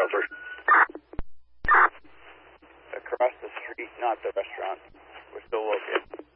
over. Across the street, not the restaurant. We're still looking.